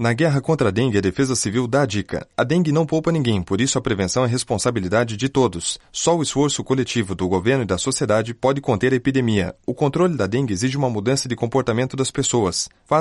Na guerra contra a dengue, a Defesa Civil dá a dica. A dengue não poupa ninguém, por isso a prevenção é responsabilidade de todos. Só o esforço coletivo do governo e da sociedade pode conter a epidemia. O controle da dengue exige uma mudança de comportamento das pessoas. Faça